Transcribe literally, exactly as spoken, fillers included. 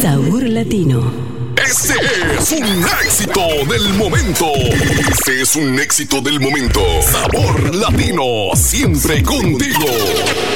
Sabor latino. Este es un éxito del momento. Este es un éxito del momento. Sabor latino, siempre contigo.